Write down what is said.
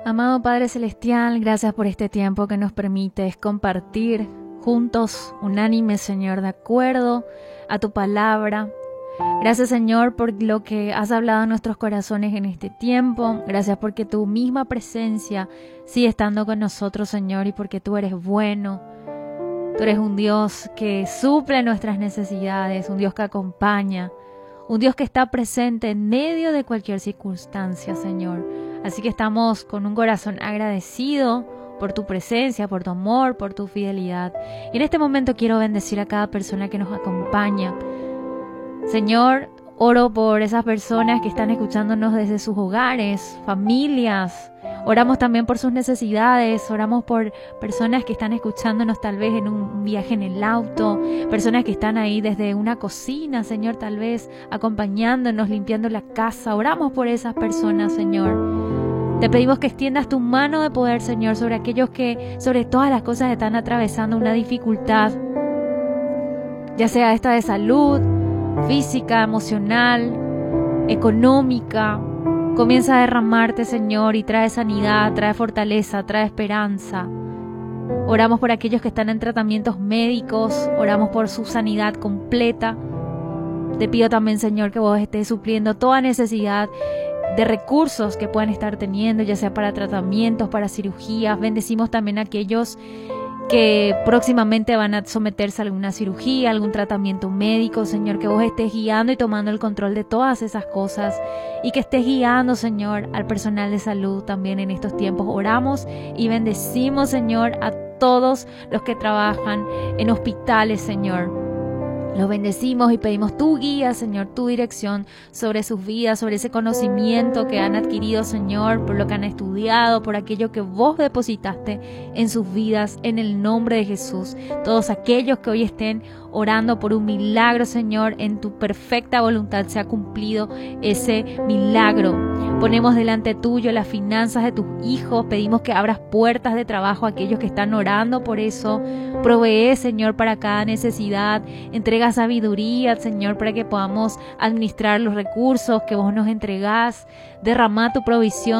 Amado Padre Celestial, gracias por este tiempo que nos permites compartir juntos, unánimes, Señor, de acuerdo a tu palabra. Gracias, Señor, por lo que has hablado en nuestros corazones en este tiempo. Gracias porque tu misma presencia sigue estando con nosotros, Señor, y porque tú eres bueno. Tú eres un Dios que suple nuestras necesidades, un Dios que acompaña, un Dios que está presente en medio de cualquier circunstancia, Señor. Así que estamos con un corazón agradecido por tu presencia, por tu amor, por tu fidelidad. Y en este momento quiero bendecir a cada persona que nos acompaña. Señor, oro por esas personas que están escuchándonos desde sus hogares, familias. Oramos también por sus necesidades, oramos por personas que están escuchándonos tal vez en un viaje en el auto, personas que están ahí desde una cocina, Señor, tal vez acompañándonos, limpiando la casa. Oramos por esas personas, Señor. Te pedimos que extiendas tu mano de poder, Señor, sobre aquellos que, sobre todas las cosas, están atravesando una dificultad, ya sea esta de salud, física, emocional, económica. Comienza a derramarte, Señor, y trae sanidad, trae fortaleza, trae esperanza. Oramos por aquellos que están en tratamientos médicos, oramos por su sanidad completa. Te pido también, Señor, que vos estés supliendo toda necesidad de recursos que puedan estar teniendo, ya sea para tratamientos, para cirugías. Bendecimos también a aquellos que próximamente van a someterse a alguna cirugía, algún tratamiento médico, Señor, que vos estés guiando y tomando el control de todas esas cosas y que estés guiando, Señor, al personal de salud también en estos tiempos. Oramos y bendecimos, Señor, a todos los que trabajan en hospitales, Señor. Los bendecimos y pedimos tu guía, Señor, tu dirección sobre sus vidas, sobre ese conocimiento que han adquirido, Señor, por lo que han estudiado, por aquello que vos depositaste en sus vidas, en el nombre de Jesús. Todos aquellos que hoy estén orando por un milagro, Señor, en tu perfecta voluntad se ha cumplido ese milagro. Ponemos delante tuyo las finanzas de tus hijos, pedimos que abras puertas de trabajo a aquellos que están orando por eso. Provee, Señor, para cada necesidad. Entrega sabiduría, Señor, para que podamos administrar los recursos que vos nos entregás. Derrama tu provisión